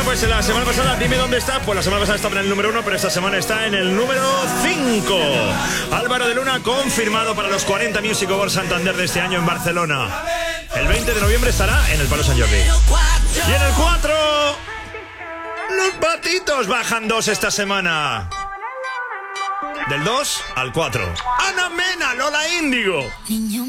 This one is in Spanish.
pues la semana pasada, dime dónde está. Pues la semana pasada estaba en el número 1, pero esta semana está en el número 5. Álvaro de Luna, confirmado para los 40 Music Awards Santander de este año en Barcelona. El 20 de noviembre estará en el Palo Sant Jordi. Y en el 4, los Patitos bajan 2 esta semana. Del 2 al 4. Ana Mena, Lola Índigo.